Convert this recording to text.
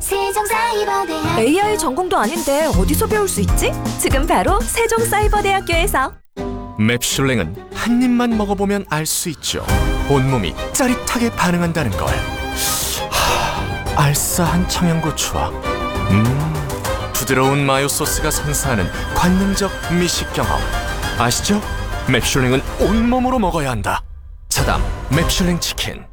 세종사이버대학 AI 전공도 아닌데 어디서 배울 수 있지? 지금 바로 세종사이버대학교에서. 맵슐랭은 한 입만 먹어보면 알 수 있죠. 온몸이 짜릿하게 반응한다는 걸. 알싸한 청양고추와 부드러운 마요 소스가 선사하는 관능적 미식 경험. 아시죠? 맵슐랭은 온몸으로 먹어야 한다. 차담 맵슐랭 치킨.